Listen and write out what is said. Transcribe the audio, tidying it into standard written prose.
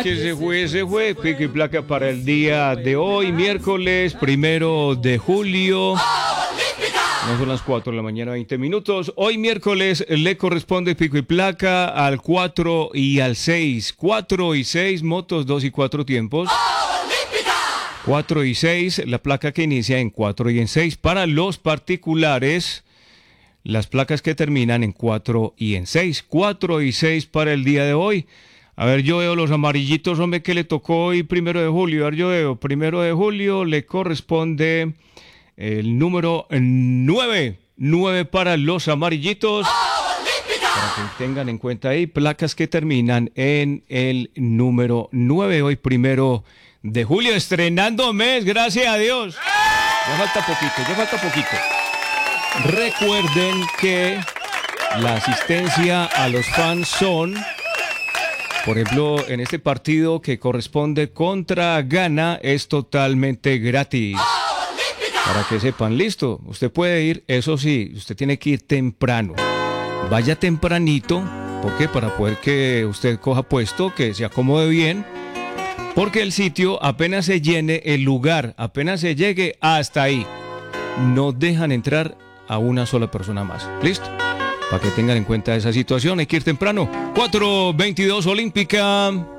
que se fue. Pico y placa para el día de hoy, miércoles 1 de julio. No son las 4 de la mañana, 20 minutos. Hoy miércoles le corresponde pico y placa al 4 y al 6. 4 y 6, motos 2 y 4 tiempos. 4 y 6, la placa que inicia en 4 y en 6. Para los particulares, las placas que terminan en 4 y en 6. 4 y 6 para el día de hoy. A ver, yo veo los amarillitos, hombre, que le tocó hoy 1 de julio. A ver, yo veo, 1 de julio le corresponde el número 9. 9 para los amarillitos. Para que tengan en cuenta ahí, placas que terminan en el número 9. Hoy 1 de julio, estrenando mes, gracias a Dios. Ya falta poquito. Recuerden que la asistencia a los fans son, por ejemplo, en este partido que corresponde contra Ghana, es totalmente gratis. Para que sepan, listo, usted puede ir, eso sí, usted tiene que ir temprano. Vaya tempranito, ¿por qué? Para poder que usted coja puesto, que se acomode bien. Porque el sitio apenas se llene, el lugar apenas se llegue hasta ahí. No dejan entrar a una sola persona más. ¿Listo? Para que tengan en cuenta esa situación, hay que ir temprano. 4:22 Olímpica.